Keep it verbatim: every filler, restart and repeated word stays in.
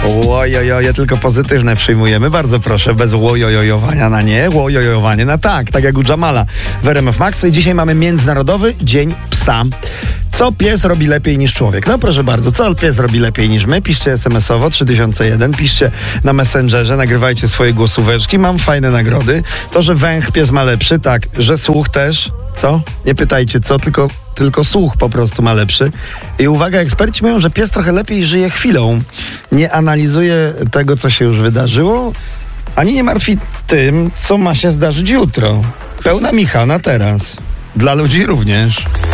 Łojojoje, tylko pozytywne przyjmujemy. Bardzo proszę, bez łojojojowania na nie, łojojojowanie na tak, tak jak u Jamala w R M F Max. I dzisiaj mamy Międzynarodowy Dzień Psa. Co pies robi lepiej niż człowiek? No proszę bardzo, co pies robi lepiej niż my? Piszcie es em esowo trzy tysiące jeden, piszcie na Messengerze, nagrywajcie swoje głosóweczki. Mam fajne nagrody. To, że węch pies ma lepszy, tak, że słuch też. Co? Nie pytajcie co, tylko, tylko słuch po prostu ma lepszy. I uwaga, eksperci mówią, że pies trochę lepiej żyje chwilą. Nie analizuje tego, co się już wydarzyło, ani nie martwi tym, co ma się zdarzyć jutro. Pełna micha na teraz. Dla ludzi również.